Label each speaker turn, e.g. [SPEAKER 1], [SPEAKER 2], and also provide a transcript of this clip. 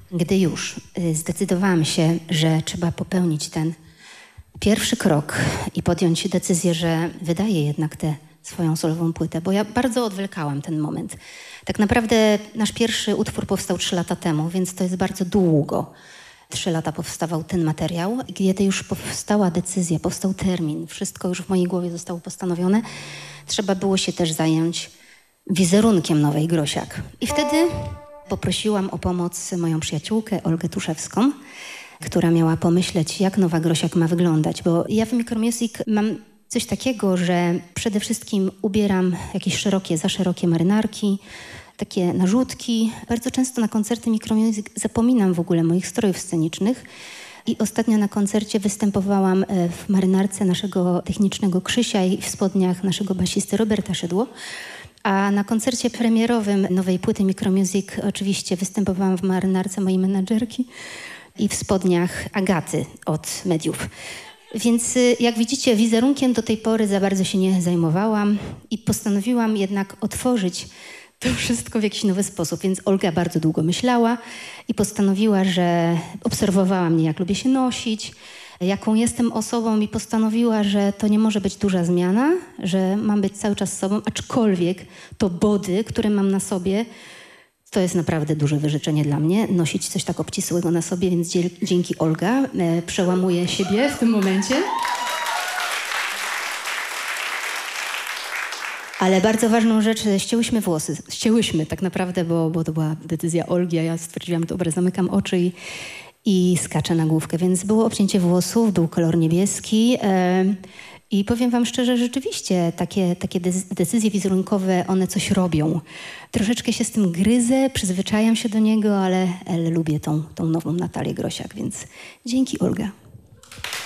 [SPEAKER 1] Gdy już zdecydowałam się, że trzeba popełnić ten pierwszy krok i podjąć decyzję, że wydaję jednak tę swoją solową płytę, bo ja bardzo odwlekałam ten moment. Tak naprawdę nasz pierwszy utwór powstał 3 lata temu, więc to jest bardzo długo. 3 lata powstawał ten materiał. I kiedy już powstała decyzja, powstał termin, wszystko już w mojej głowie zostało postanowione, trzeba było się też zająć wizerunkiem nowej Grosiak. I wtedy poprosiłam o pomoc moją przyjaciółkę Olgę Tuszewską, która miała pomyśleć, jak nowa Grosiak ma wyglądać, bo ja w Micromusic mam coś takiego, że przede wszystkim ubieram jakieś za szerokie marynarki, takie narzutki. Bardzo często na koncerty Micromusic zapominam w ogóle moich strojów scenicznych i ostatnio na koncercie występowałam w marynarce naszego technicznego Krzysia i w spodniach naszego basisty Roberta Szydło. A na koncercie premierowym nowej płyty Micromusic oczywiście występowałam w marynarce mojej menadżerki i w spodniach Agaty od Mediów. Więc jak widzicie, wizerunkiem do tej pory za bardzo się nie zajmowałam i postanowiłam jednak otworzyć to wszystko w jakiś nowy sposób. Więc Olga bardzo długo myślała i postanowiła, że obserwowała mnie, jak lubię się nosić, jaką jestem osobą i postanowiła, że to nie może być duża zmiana, że mam być cały czas sobą, aczkolwiek to body, które mam na sobie, to jest naprawdę duże wyrzeczenie dla mnie, nosić coś tak obcisłego na sobie, więc dzięki Olga przełamuję siebie w tym momencie. Ale bardzo ważną rzecz, ścięłyśmy włosy. Ścięłyśmy tak naprawdę, bo to była decyzja Olgi, a ja stwierdziłam, dobra, zamykam oczy i skaczę na główkę. Więc było obcięcie włosów, był kolor niebieski. I powiem wam szczerze, rzeczywiście takie decyzje wizerunkowe, one coś robią. Troszeczkę się z tym gryzę, przyzwyczajam się do niego, ale lubię tą nową Natalię Grosiak, więc dzięki Olga.